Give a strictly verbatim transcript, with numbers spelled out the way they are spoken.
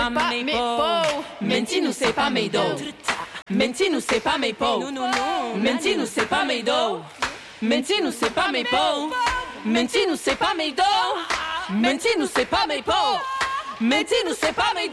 pas mes pots. Menti-nous, c'est pas mes dos. Menti-nous, c'est pas mes pots. Menti-nous, c'est pas mes dos. Menti-nous, c'est pas mes pots. Menti-nous, c'est pas mes dos. Menti-nous, c'est pas mes pots. Menti-nous, c'est pas mes